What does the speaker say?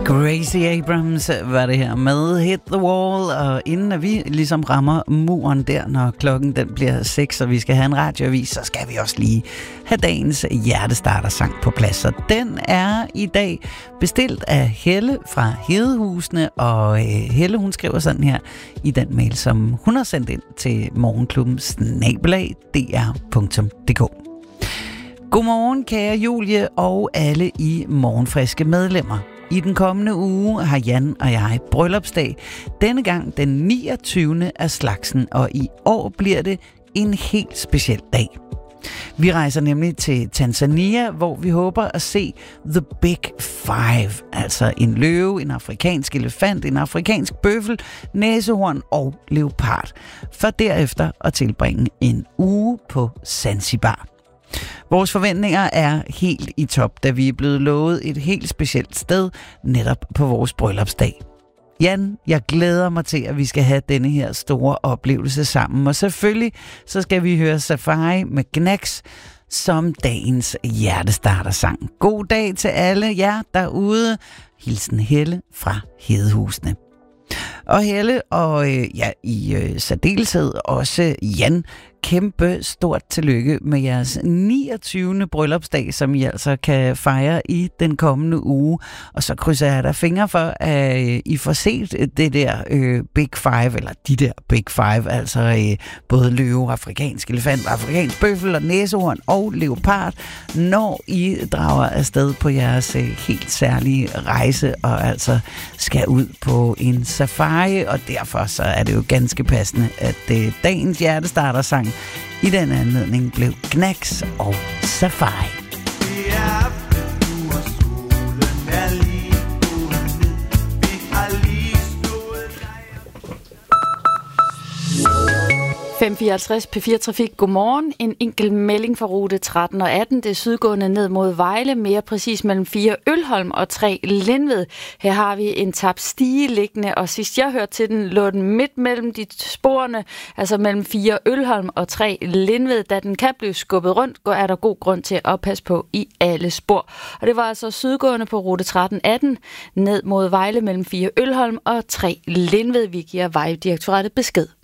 Gracie Abrams var det her med Hit the Wall, og inden at vi ligesom rammer muren der, når klokken den bliver 6, og vi skal have en radioavis, så skal vi også lige have dagens hjertestartersang på plads. Og den er i dag bestilt af Helle fra Hedehusene, og Helle, hun skriver sådan her i den mail, som hun har sendt ind til morgenklubben@dr.dk. Godmorgen, kære Julie og alle i Morgenfriske medlemmer. I den kommende uge har Jan og jeg bryllupsdag. Denne gang den 29. af slagsen, og i år bliver det en helt speciel dag. Vi rejser nemlig til Tanzania, hvor vi håber at se The Big Five, altså en løve, en afrikansk elefant, en afrikansk bøffel, næsehorn og leopard, for derefter at tilbringe en uge på Zanzibar. Vores forventninger er helt i top, da vi er blevet lovet et helt specielt sted netop på vores bryllupsdag. Jan, jeg glæder mig til, at vi skal have denne her store oplevelse sammen, og selvfølgelig så skal vi høre Safari med Knacks som dagens hjertestartersang. God dag til alle jer derude. Hilsen Helle fra Hedehusene. Og Helle og i særdeleshed også Jan, kæmpe stort tillykke med jeres 29. bryllupsdag, som I altså kan fejre i den kommende uge. Og så krydser jeg der fingre for, at I får set det der Big Five, eller de der Big Five, altså både løve, afrikansk elefant, afrikansk bøffel og næsehorn og leopard, når I drager afsted på jeres helt særlige rejse og altså skal ud på en safari. Og derfor så er det jo ganske passende, at dagens hjertestartersang i den anledning blev Knacks og Safari. 554 P4 Trafik. Godmorgen. En enkelt melding fra rute 13 og 18. Det er sydgående ned mod Vejle, mere præcis mellem 4 Ølholm og 3 Lindved. Her har vi en tabt stige liggende, og sidst jeg hørte til den, lå den midt mellem de sporene, altså mellem 4 Ølholm og 3 Lindved. Da den kan blive skubbet rundt, er der god grund til at passe på i alle spor. Og det var altså sydgående på rute 13 18 ned mod Vejle mellem 4 Ølholm og 3 Lindved. Vi giver Vejdirektoratet besked.